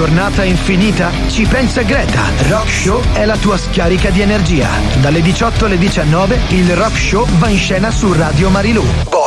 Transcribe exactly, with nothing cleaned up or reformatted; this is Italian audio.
giornata infinita? Ci pensa Greta. Rock Show è la tua scarica di energia. Dalle diciotto alle diciannove il Rock Show va in scena su Radio Marilù.